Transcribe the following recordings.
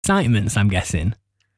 excitements, I'm guessing.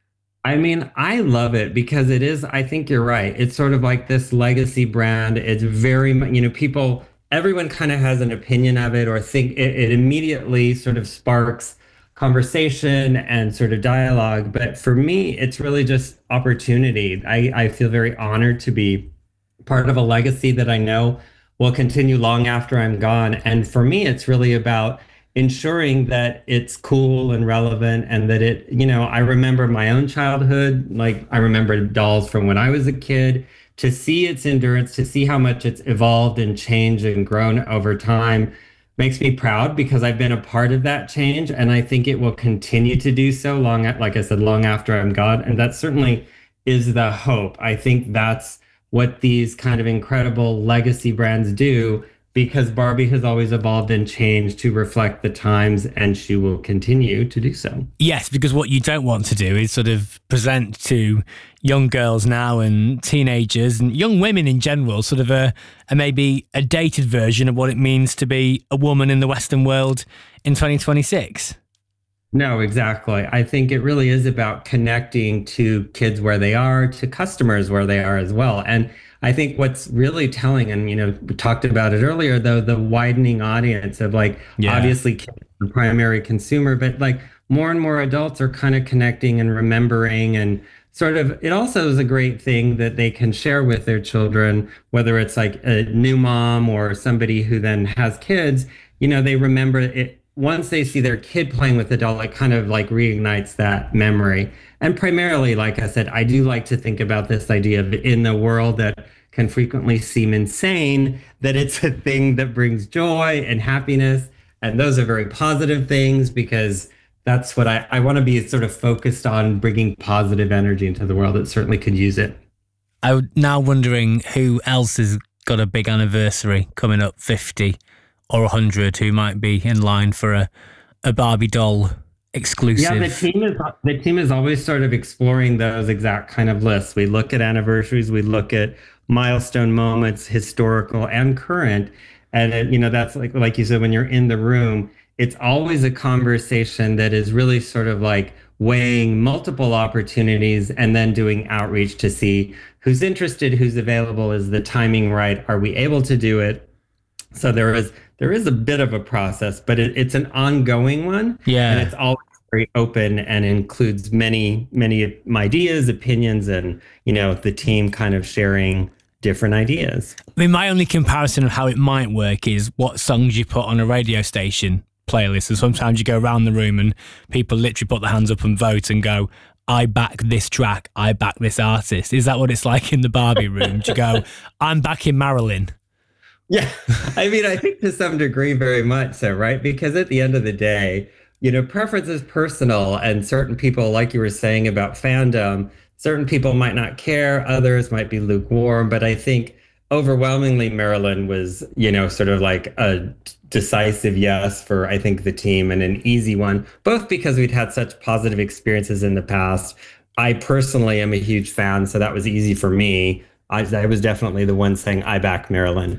I mean, I love it because it is, I think you're right. It's sort of like this legacy brand. It's very, people, everyone kind of has an opinion of it or think it immediately sort of sparks conversation and sort of dialogue. But for me, it's really just opportunity. I feel very honored to be part of a legacy that I know will continue long after I'm gone. And for me, it's really about ensuring that it's cool and relevant and that I remember my own childhood, like I remember dolls from when I was a kid, to see its endurance, to see how much it's evolved and changed and grown over time makes me proud because I've been a part of that change and I think it will continue to do so like I said, long after I'm gone. And that certainly is the hope. I think that's what these kind of incredible legacy brands do because Barbie has always evolved and changed to reflect the times, and she will continue to do so. Yes, because what you don't want to do is sort of present to young girls now and teenagers and young women in general sort of a maybe a dated version of what it means to be a woman in the Western world in 2026. No, exactly. I think it really is about connecting to kids where they are, to customers where they are as well. And I think what's really telling, and we talked about it earlier, though, the widening audience of like obviously kids are the primary consumer, but like more and more adults are kind of connecting and remembering and sort of it also is a great thing that they can share with their children, whether it's like a new mom or somebody who then has kids, they remember it once they see their kid playing with the doll, it kind of like reignites that memory. And primarily, like I said, I do like to think about this idea of in the world that can frequently seem insane, that it's a thing that brings joy and happiness. And those are very positive things because that's what I want to be sort of focused on bringing positive energy into the world. It certainly could use it. I'm now wondering who else has got a big anniversary coming up, 50 or 100, who might be in line for a Barbie doll exclusive. Yeah, the team is always sort of exploring those exact kind of lists. We look at anniversaries, we look at milestone moments, historical and current, and that's like you said, when you're in the room, it's always a conversation that is really sort of like weighing multiple opportunities and then doing outreach to see who's interested, who's available, is the timing right, are we able to do it? So there is a bit of a process, but it's an ongoing one. Yeah. And it's always very open and includes many, many ideas, opinions, and, the team kind of sharing different ideas. I mean, my only comparison of how it might work is what songs you put on a radio station playlist. And sometimes you go around the room and people literally put their hands up and vote and go, I back this track, I back this artist. Is that what it's like in the Barbie room? Do you go, I'm backing Marilyn? Yeah, I mean, I think to some degree, very much so, right? Because at the end of the day, preference is personal, and certain people, like you were saying about fandom, certain people might not care, others might be lukewarm. But I think overwhelmingly, Marilyn was, sort of like a decisive yes for, I think, the team and an easy one, both because we'd had such positive experiences in the past. I personally am a huge fan, so that was easy for me. I was definitely the one saying, I back Marilyn.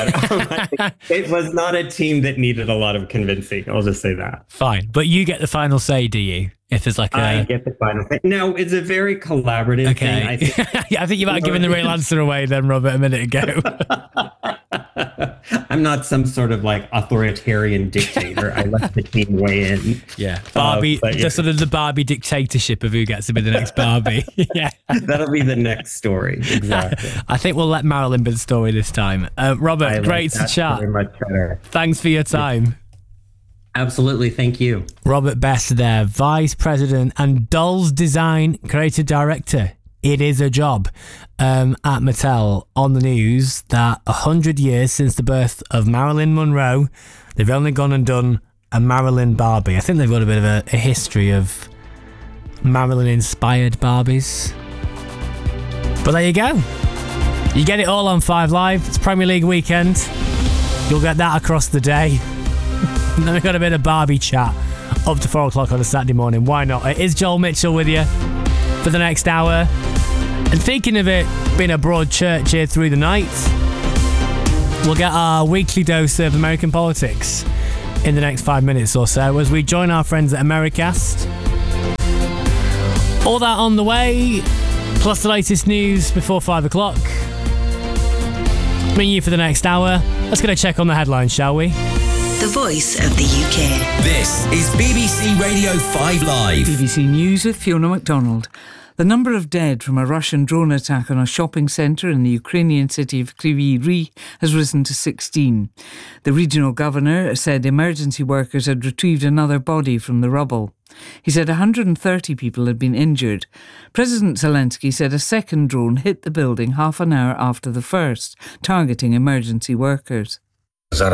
But it was not a team that needed a lot of convincing. I'll just say that. Fine. But you get the final say, do you? If there's like I get the final say. No, it's a very collaborative thing. I think you might have given the real answer away then, Robert, a minute ago. I'm not some sort of like authoritarian dictator. I let the team weigh in. Yeah. Barbie, sort of the Barbie dictatorship of who gets to be the next Barbie. Yeah. That'll be the next story. Exactly. I think we'll let Marilyn be the story this time. Robert, great to chat. Very much better. Thanks for your time. Absolutely. Thank you. Robert Best there, Vice President and Dolls Design Creative Director. It is a job at Mattel. On the news that 100 years since the birth of Marilyn Monroe, they've only gone and done a Marilyn Barbie. I think they've got a bit of a history of Marilyn-inspired Barbies. But there you go. You get it all on 5 Live. It's Premier League weekend. You'll get that across the day. And then we've got a bit of Barbie chat up to 4 o'clock on a Saturday morning. Why not? It is Joel Mitchell with you for the next hour. And thinking of it being a broad church here through the night, we'll get our weekly dose of American politics in the next 5 minutes or so as we join our friends at Americast All that on the way, plus the latest news before 5 o'clock. Bring you for the next hour. Let's go check on the headlines, shall we? The voice of the UK. This is BBC Radio 5 Live. BBC News with Fiona MacDonald. The number of dead from a Russian drone attack on a shopping centre in the Ukrainian city of Kryvyi Rih has risen to 16. The regional governor said emergency workers had retrieved another body from the rubble. He said 130 people had been injured. President Zelensky said a second drone hit the building half an hour after the first, targeting emergency workers. A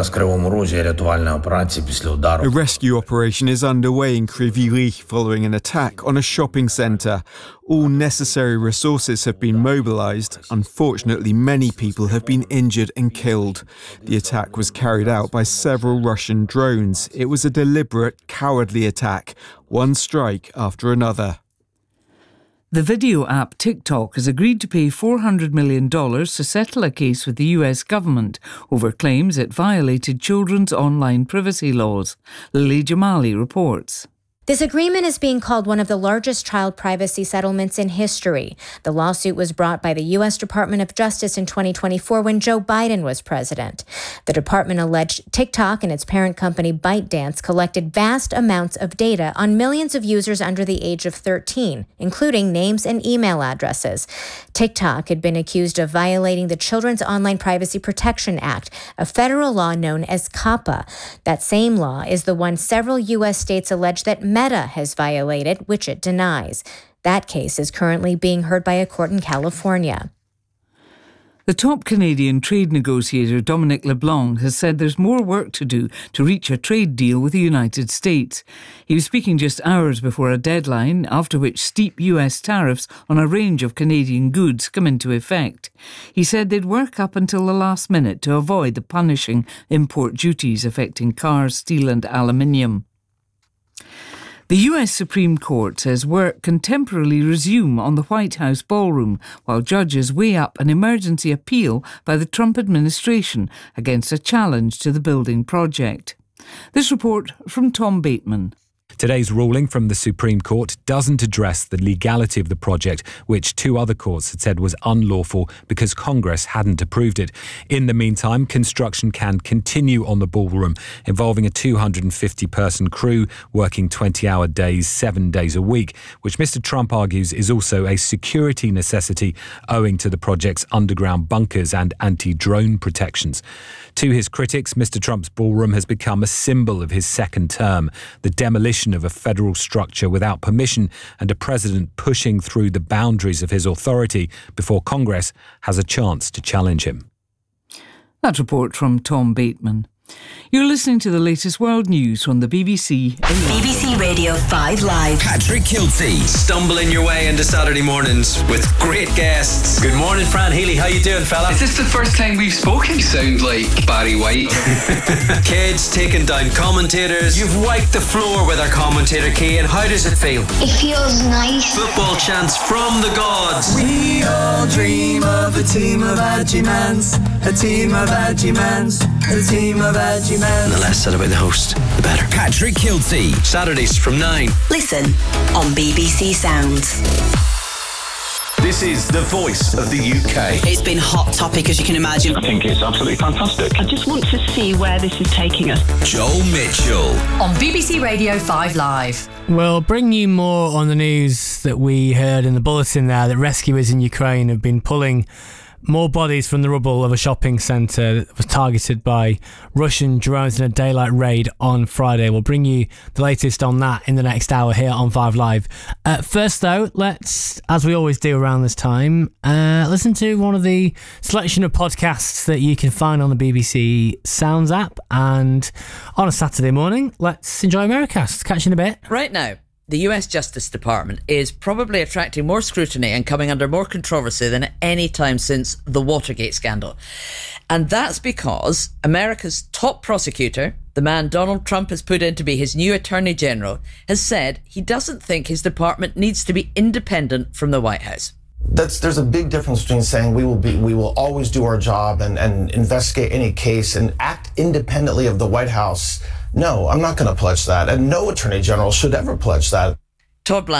rescue operation is underway in Kryvyi Rih following an attack on a shopping centre. All necessary resources have been mobilised. Unfortunately, many people have been injured and killed. The attack was carried out by several Russian drones. It was a deliberate, cowardly attack, one strike after another. The video app TikTok has agreed to pay $400 million to settle a case with the US government over claims it violated children's online privacy laws. Lily Jamali reports. This agreement is being called one of the largest child privacy settlements in history. The lawsuit was brought by the U.S. Department of Justice in 2024 when Joe Biden was president. The department alleged TikTok and its parent company ByteDance collected vast amounts of data on millions of users under the age of 13, including names and email addresses. TikTok had been accused of violating the Children's Online Privacy Protection Act, a federal law known as COPPA. That same law is the one several U.S. states allege that Meta has violated, which it denies. That case is currently being heard by a court in California. The top Canadian trade negotiator Dominic LeBlanc has said there's more work to do to reach a trade deal with the United States. He was speaking just hours before a deadline, after which steep US tariffs on a range of Canadian goods come into effect. He said they'd work up until the last minute to avoid the punishing import duties affecting cars, steel and aluminium. The US Supreme Court says work can temporarily resume on the White House ballroom while judges weigh up an emergency appeal by the Trump administration against a challenge to the building project. This report from Tom Bateman. Today's ruling from the Supreme Court doesn't address the legality of the project, which two other courts had said was unlawful because Congress hadn't approved it. In the meantime, construction can continue on the ballroom, involving a 250-person crew working 20-hour days, 7 days a week, which Mr. Trump argues is also a security necessity owing to the project's underground bunkers and anti-drone protections. To his critics, Mr. Trump's ballroom has become a symbol of his second term, the demolition of a federal structure without permission and a president pushing through the boundaries of his authority before Congress has a chance to challenge him. That report from Tom Bateman. You're listening to the latest world news from the BBC. BBC Radio 5 Live. Patrick Kilty. Stumbling your way into Saturday mornings with great guests. Good morning, Fran Healy. How you doing, fella? Is this the first time we've spoken? You sound like Barry White. Kids taking down commentators. You've wiped the floor with our commentator, Cian. How does it feel? It feels nice. Football chants from the gods. We all dream of a team of Agimans, a team of Agimans, a team of Agimans. The less said about the host, the better. Patrick Kilty. Saturdays from 9. Listen on BBC Sounds. This is the voice of the UK. It's been hot topic, as you can imagine. I think it's absolutely fantastic. I just want to see where this is taking us. Joel Mitchell. On BBC Radio 5 Live. We'll bring you more on the news that we heard in the bulletin there, that rescuers in Ukraine have been pulling more bodies from the rubble of a shopping centre that was targeted by Russian drones in a daylight raid on Friday. We'll bring you the latest on that in the next hour here on 5 Live. First though, let's, as we always do around this time, listen to one of the selection of podcasts that you can find on the BBC Sounds app. And on a Saturday morning, let's enjoy Americast. Catch you in a bit. Right now, the US Justice Department is probably attracting more scrutiny and coming under more controversy than at any time since the Watergate scandal. And that's because America's top prosecutor, the man Donald Trump has put in to be his new Attorney General, has said he doesn't think his department needs to be independent from the White House. There's a big difference between saying we will always do our job and investigate any case and act independently of the White House. No, I'm not going to pledge that. And no Attorney General should ever pledge that. Todd Blanchard